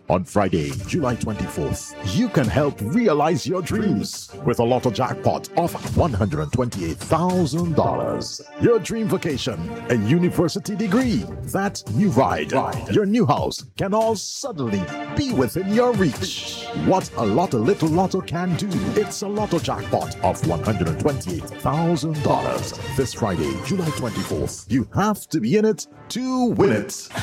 On Friday, July 24th, you can help realize your dreams with a lotto jackpot of $128,000. Your dream vacation, a university degree, that new ride, your new house can all suddenly be within your reach. What a Little Lotto can do. It's a lotto jackpot of $128,000. This Friday, July 24th, you have to be in it to win it.